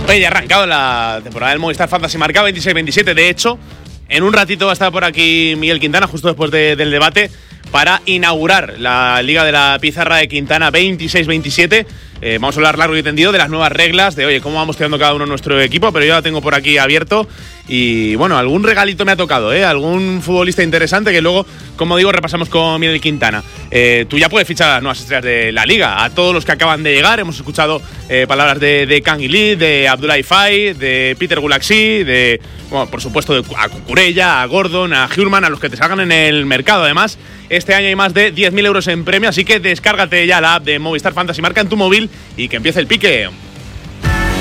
Oye, ya ha arrancado la temporada del Movistar Fantasy Marca 26-27. De hecho, en un ratito va a estar por aquí Miguel Quintana, justo después del debate, para inaugurar la Liga de la Pizarra de Quintana 26-27. Vamos a hablar largo y tendido de las nuevas reglas, de oye, cómo vamos tirando cada uno nuestro equipo, pero yo la tengo por aquí abierto. Y bueno, algún regalito me ha tocado, algún futbolista interesante que luego, como digo, repasamos con Miguel Quintana. Tú ya puedes fichar a las nuevas estrellas de la Liga, a todos los que acaban de llegar. Hemos escuchado palabras de Kang Lee, de Abdoulaye Faye, de Peter Gulaxi, de, bueno, por supuesto, a Cucurella, a Gordon, a Hjulman, a los que te salgan en el mercado. Además, este año hay más de 10.000 euros en premio, así que descárgate ya la app de Movistar Fantasy Marca en tu móvil y que empiece el pique.